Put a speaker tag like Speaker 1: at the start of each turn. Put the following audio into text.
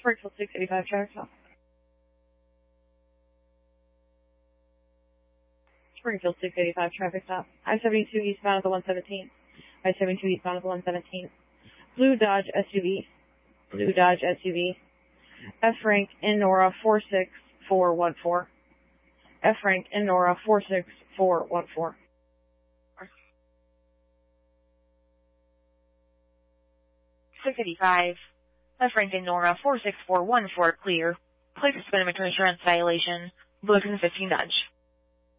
Speaker 1: Springfield 685 traffic stop. Springfield 685 traffic stop. I-72 eastbound at the 117. I-72 eastbound at the 117. Blue Dodge SUV. Blue Dodge SUV. F rank in Nora 46414. F rank in Nora 46414.
Speaker 2: 685. F rank in Nora 46414 clear. Place suspended insurance violation. Look in 15 Dodge.